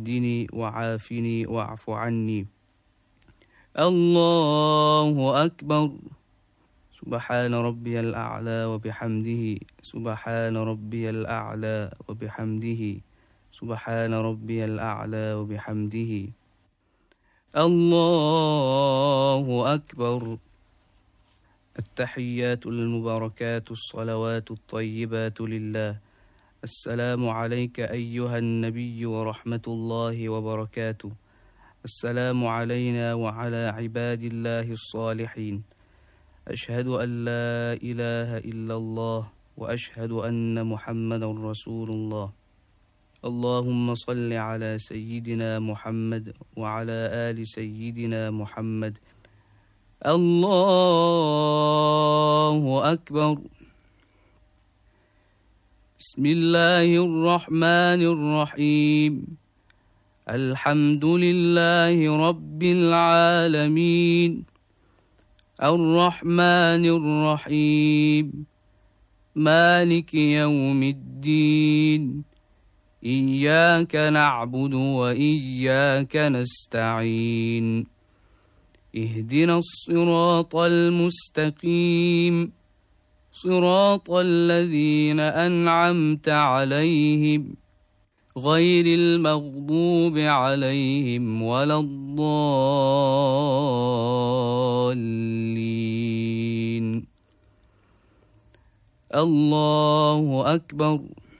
واهدني وعافني واعف عني. الله أكبر. سبحان ربي الأعلى وبحمده. سبحان ربي الأعلى وبحمده. سبحان ربي الأعلى وبحمده. الله أكبر. التحيات المباركات الصلوات الطيبات لله. السلام عليك أيها النبي ورحمة الله وبركاته. السلام علينا وعلى عباد الله الصالحين. أشهد أن لا إله إلا الله وأشهد أن محمدا رسول الله. اللهم صل على سيدنا محمد وعلى آل سيدنا محمد. الله أكبر. بسم الله الرحمن الرحيم. الحمد لله رب العالمين الرحمن الرحيم مالك يوم الدين إياك نعبد وإياك نستعين اهدنا الصراط المستقيم صراط الذين أنعمت عليهم غير المغضوب عليهم ولا الضالين. الله أكبر.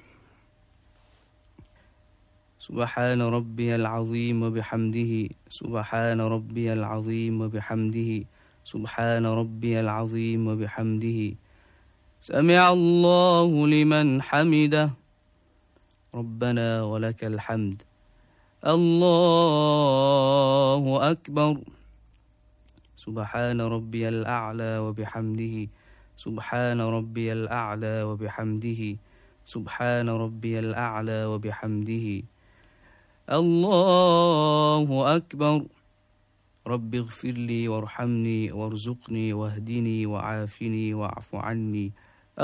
سبحان ربي العظيم وبحمده. سبحان ربي العظيم وبحمده. سبحان ربي العظيم وبحمده. سمع الله لمن حمده. ربنا ولك الحمد. الله أكبر. سبحان ربي الأعلى وبحمده. سبحان ربي الأعلى وبحمده. سبحان ربي الأعلى وبحمده. الله أكبر. رب اغفر لي وارحمني وارزقني واهدني وعافني واعف عني.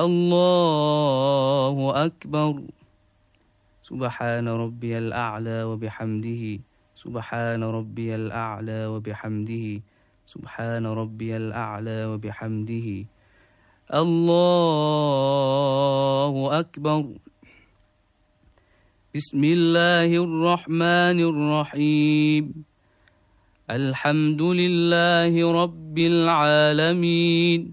الله أكبر. سبحان ربي الأعلى وبحمده. سبحان ربي الأعلى وبحمده. سبحان ربي الأعلى وبحمده. الله أكبر. بسم الله الرحمن الرحيم. الحمد لله رب العالمين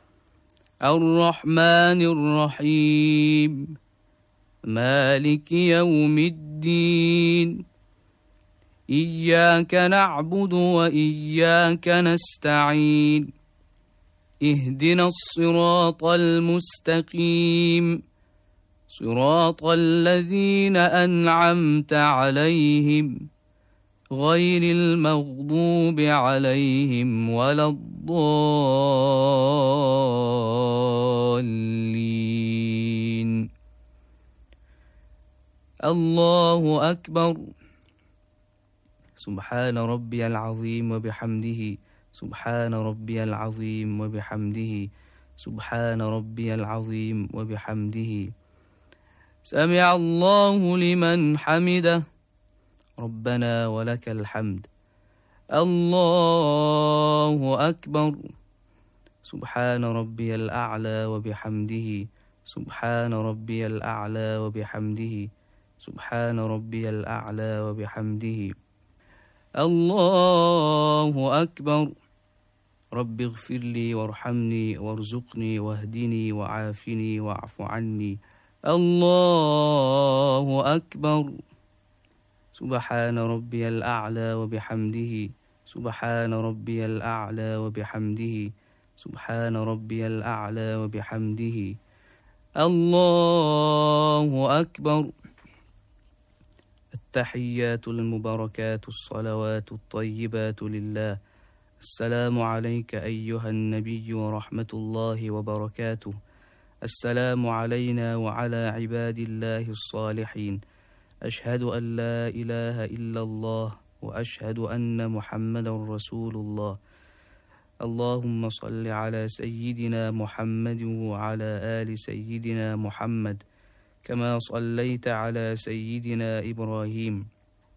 الرحمن الرحيم مالك يوم الدين إياك نعبد وإياك نستعين اهدنا الصراط المستقيم صراط الذين أنعمت عليهم غير المغضوب عليهم ولا الضالين. الله أكبر. سبحان ربي العظيم وبحمده. سبحان ربي العظيم وبحمده. سبحان ربي العظيم وبحمده. سمع الله لمن حمده. ربنا ولك الحمد. الله أكبر. سبحان ربي الأعلى وبحمده. سبحان ربي الأعلى وبحمده. سبحان ربي الأعلى وبحمده. الله أكبر. رب اغفر لي وارحمني وارزقني واهدني وعافني واعف عني. الله أكبر. سبحان ربي الأعلى وبحمده. سبحان ربي الأعلى وبحمده. سبحان ربي الأعلى وبحمده. الله أكبر. التحيات المباركات الصلوات الطيبات لله. السلام عليك أيها النبي ورحمة الله وبركاته. السلام علينا وعلى عباد الله الصالحين. أشهد أن لا إله إلا الله وأشهد أن محمدا رسول الله. اللهم صل على سيدنا محمد وعلى آل سيدنا محمد كما صليت على سيدنا إبراهيم